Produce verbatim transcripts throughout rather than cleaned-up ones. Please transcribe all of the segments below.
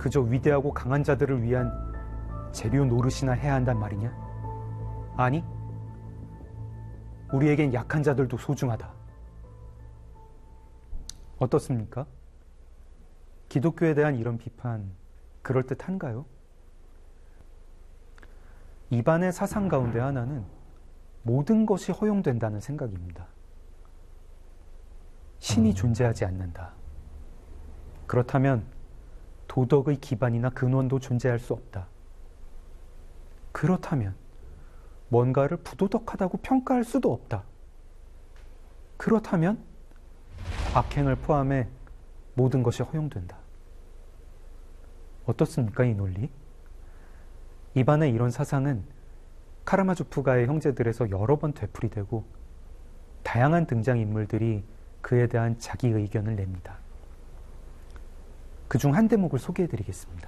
그저 위대하고 강한 자들을 위한 재료 노릇이나 해야 한단 말이냐? 아니, 우리에겐 약한 자들도 소중하다. 어떻습니까? 기독교에 대한 이런 비판 그럴듯한가요? 이반의 사상 가운데 하나는 모든 것이 허용된다는 생각입니다. 신이 존재하지 않는다. 그렇다면 도덕의 기반이나 근원도 존재할 수 없다. 그렇다면 뭔가를 부도덕하다고 평가할 수도 없다. 그렇다면 악행을 포함해 모든 것이 허용된다. 어떻습니까, 이 논리? 이반의 이런 사상은 카라마조프가의 형제들에서 여러 번 되풀이되고 다양한 등장인물들이 그에 대한 자기 의견을 냅니다. 그중 한 대목을 소개해드리겠습니다.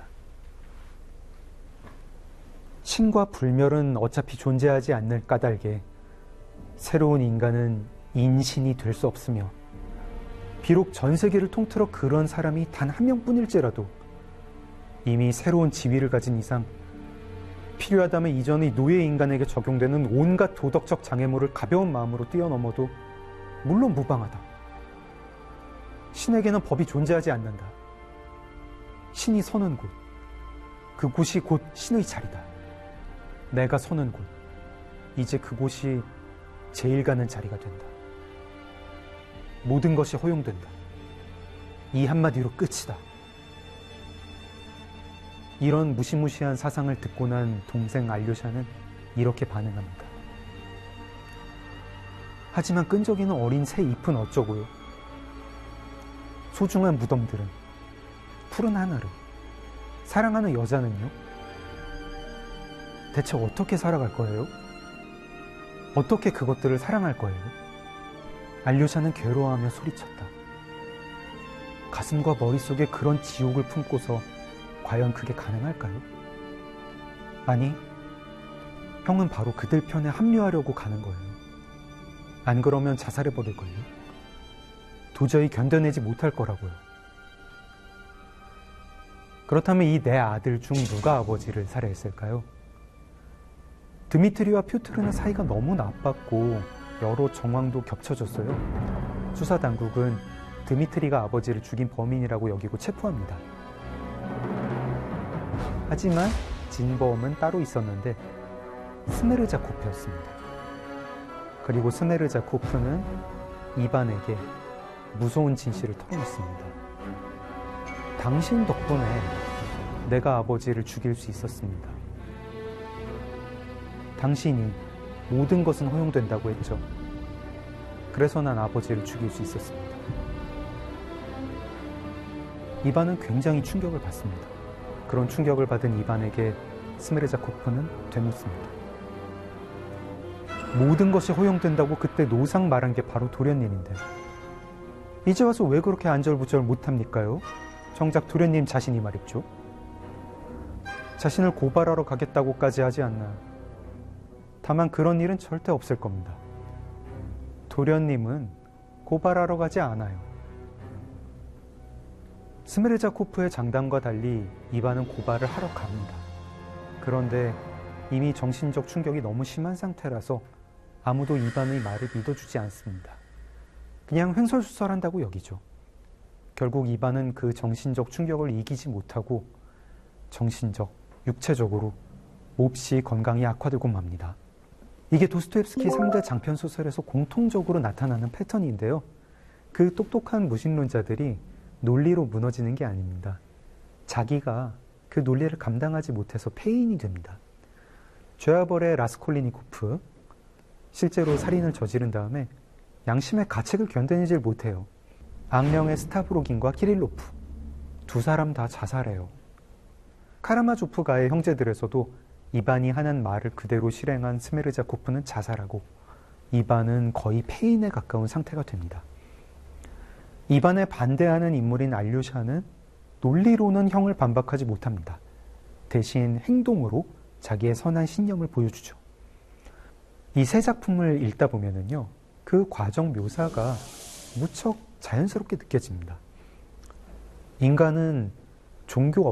신과 불멸은 어차피 존재하지 않는 까닭에 새로운 인간은 인신이 될 수 없으며 비록 전 세계를 통틀어 그런 사람이 단 한 명뿐일지라도 이미 새로운 지위를 가진 이상 필요하다면 이전의 노예 인간에게 적용되는 온갖 도덕적 장애물을 가벼운 마음으로 뛰어넘어도 물론 무방하다. 신에게는 법이 존재하지 않는다. 신이 서는 곳, 그곳이 곧 신의 자리다. 내가 서는 곳, 이제 그곳이 제일 가는 자리가 된다. 모든 것이 허용된다. 이 한마디로 끝이다. 이런 무시무시한 사상을 듣고 난 동생 알료샤는 이렇게 반응합니다. 하지만 끈적이는 어린 새 잎은 어쩌고요? 소중한 무덤들은, 푸른 하늘은, 사랑하는 여자는요? 대체 어떻게 살아갈 거예요? 어떻게 그것들을 사랑할 거예요? 알료샤는 괴로워하며 소리쳤다. 가슴과 머릿속에 그런 지옥을 품고서 과연 그게 가능할까요? 아니, 형은 바로 그들 편에 합류하려고 가는 거예요. 안 그러면 자살해버릴걸요? 도저히 견뎌내지 못할 거라고요. 그렇다면 이 네 아들 중 누가 아버지를 살해했을까요? 드미트리와 퓨트르는 사이가 너무 나빴고 여러 정황도 겹쳐졌어요. 수사당국은 드미트리가 아버지를 죽인 범인이라고 여기고 체포합니다. 하지만 진범은 따로 있었는데 스메르자코프였습니다. 그리고 스메르자코프는 이반에게 무서운 진실을 털어놓습니다. 당신 덕분에 내가 아버지를 죽일 수 있었습니다. 당신이 모든 것은 허용된다고 했죠. 그래서 난 아버지를 죽일 수 있었습니다. 이반은 굉장히 충격을 받습니다. 그런 충격을 받은 이반에게 스메르자코프는 되묻습니다. 모든 것이 허용된다고 그때 노상 말한 게 바로 도련님인데 이제 와서 왜 그렇게 안절부절 못합니까요? 정작 도련님 자신이 말입죠. 자신을 고발하러 가겠다고까지 하지 않나. 다만 그런 일은 절대 없을 겁니다. 도련님은 고발하러 가지 않아요. 스메르자코프의 장담과 달리 이반은 고발을 하러 갑니다. 그런데 이미 정신적 충격이 너무 심한 상태라서 아무도 이반의 말을 믿어주지 않습니다. 그냥 횡설수설한다고 여기죠. 결국 이반은 그 정신적 충격을 이기지 못하고 정신적, 육체적으로 몹시 건강이 악화되고 맙니다. 이게 도스토옙스키 삼 대 장편소설에서 공통적으로 나타나는 패턴인데요. 그 똑똑한 무신론자들이 논리로 무너지는 게 아닙니다. 자기가 그 논리를 감당하지 못해서 폐인이 됩니다. 죄와벌의 라스콜리니코프, 실제로 살인을 저지른 다음에 양심의 가책을 견뎌내질 못해요. 악령의 스타브로긴과 키릴로프, 두 사람 다 자살해요. 카라마조프가의 형제들에서도 이반이 하는 말을 그대로 실행한 스메르자코프는 자살하고 이반은 거의 폐인에 가까운 상태가 됩니다. 이반에 반대하는 인물인 알료샤는 논리로는 형을 반박하지 못합니다. 대신 행동으로 자기의 선한 신념을 보여주죠. 이 세 작품을 읽다 보면은요, 그 과정 묘사가 무척 자연스럽게 느껴집니다. 인간은 종교